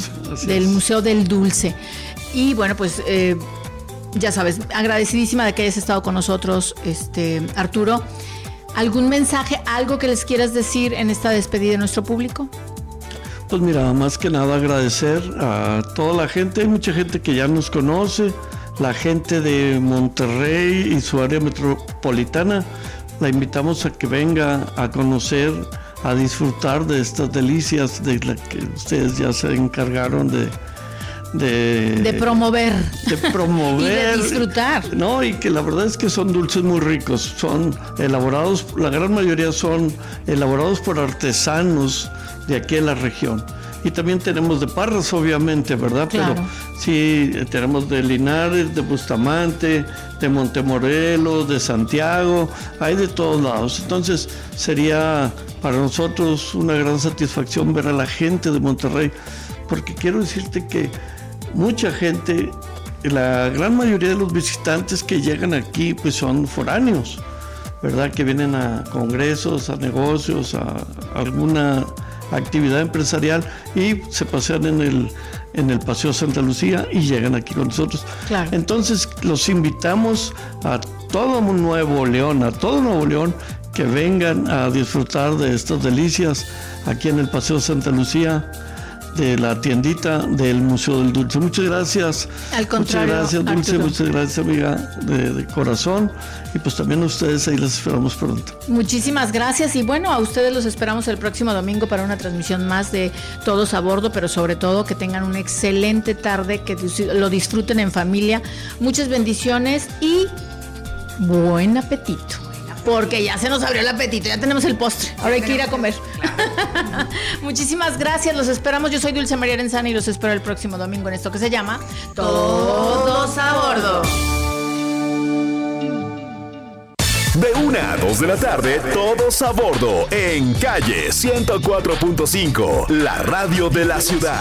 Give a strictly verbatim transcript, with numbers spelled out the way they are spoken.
del Museo del Dulce. Y bueno, pues eh, ya sabes, agradecidísima de que hayas estado con nosotros, este Arturo. ¿Algún mensaje, algo que les quieras decir en esta despedida de nuestro público? Pues mira, más que nada agradecer a toda la gente, hay mucha gente que ya nos conoce, la gente de Monterrey y su área metropolitana, la invitamos a que venga a conocer, a disfrutar de estas delicias de las que ustedes ya se encargaron de De, de promover de promover y de disfrutar, no, y que la verdad es que son dulces muy ricos, son elaborados, la gran mayoría son elaborados por artesanos de aquí en la región, y también tenemos de Parras, obviamente, ¿verdad? Claro. Pero sí, tenemos de Linares, de Bustamante, de Montemorelos, de Santiago, hay de todos lados. Entonces sería para nosotros una gran satisfacción ver a la gente de Monterrey, porque quiero decirte que mucha gente, la gran mayoría de los visitantes que llegan aquí pues son foráneos, ¿verdad? Que vienen a congresos, a negocios, a alguna actividad empresarial y se pasean en el, en el Paseo Santa Lucía y llegan aquí con nosotros. Claro. Entonces los invitamos a todo Nuevo León, a todo Nuevo León, que vengan a disfrutar de estas delicias aquí en el Paseo Santa Lucía, de la tiendita del Museo del Dulce. Muchas gracias. Al contrario, muchas gracias, Dulce, Arturo. muchas gracias, amiga, de, de corazón. Y pues también a ustedes, ahí las esperamos pronto. Muchísimas gracias. Y bueno, a ustedes los esperamos el próximo domingo para una transmisión más de Todos a Bordo, pero sobre todo que tengan una excelente tarde, que lo disfruten en familia. Muchas bendiciones y buen apetito. Porque ya se nos abrió el apetito, ya tenemos el postre. Ahora hay que ir a comer. Muchísimas gracias, los esperamos. Yo soy Dulce María Arenzana y los espero el próximo domingo en esto que se llama Todos a Bordo. De una a dos de la tarde, Todos a Bordo en Calle ciento cuatro punto cinco, la radio de la ciudad.